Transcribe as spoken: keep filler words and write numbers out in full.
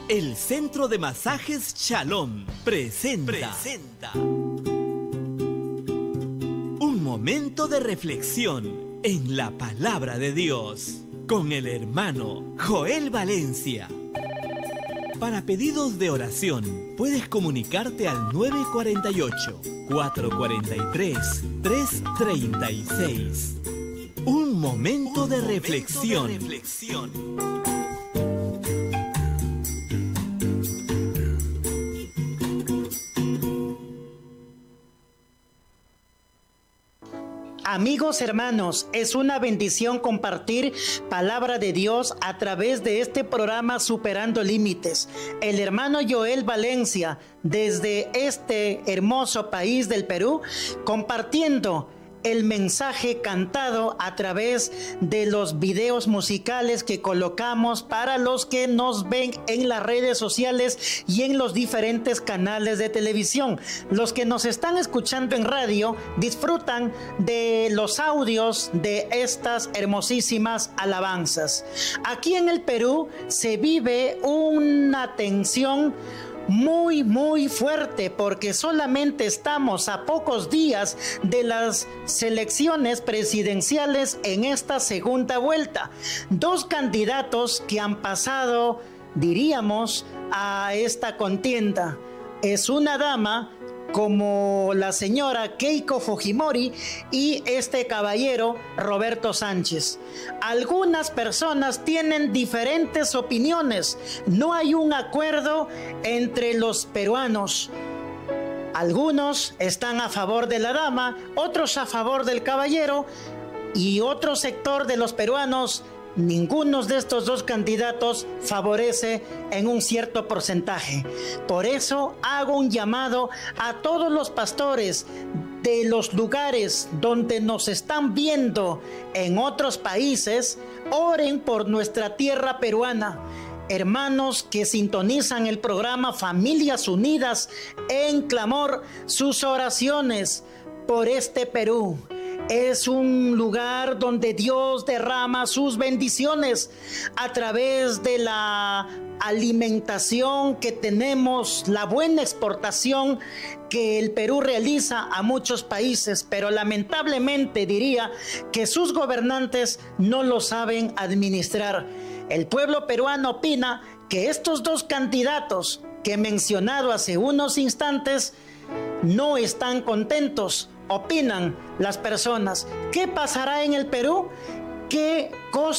El Centro de Masajes Shalom presenta, presenta un momento de reflexión en la palabra de Dios con el hermano Joel Valencia. Para pedidos de oración, puedes comunicarte al nueve cuatro ocho, cuatro cuatro tres, tres tres seis. Un momento, Un de, momento reflexión. de reflexión. Amigos, hermanos, es una bendición compartir palabra de Dios a través de este programa Superando Límites. El hermano Joel Valencia, desde este hermoso país del Perú, compartiendo el mensaje cantado a través de los videos musicales que colocamos para los que nos ven en las redes sociales y en los diferentes canales de televisión. Los que nos están escuchando en radio disfrutan de los audios de estas hermosísimas alabanzas. Aquí en el Perú se vive una tensión muy muy fuerte porque solamente estamos a pocos días de las elecciones presidenciales en esta segunda vuelta. Dos candidatos que han pasado, diríamos, a esta contienda. Es una dama como la señora Keiko Fujimori y este caballero Roberto Sánchez. Algunas personas tienen diferentes opiniones. No hay un acuerdo entre los peruanos. Algunos están a favor de la dama, otros a favor del caballero y otro sector de los peruanos. Ninguno de estos dos candidatos favorece en un cierto porcentaje. Por eso hago un llamado a todos los pastores de los lugares donde nos están viendo en otros países. Oren por nuestra tierra peruana. Hermanos que sintonizan el programa Familias Unidas en clamor, sus oraciones por este Perú. Es un lugar donde Dios derrama sus bendiciones a través de la alimentación que tenemos, la buena exportación que el Perú realiza a muchos países, pero lamentablemente diría que sus gobernantes no lo saben administrar. El pueblo peruano opina que estos dos candidatos que he mencionado hace unos instantes no están contentos. Opinan las personas. ¿Qué pasará en el Perú? ¿Qué cosa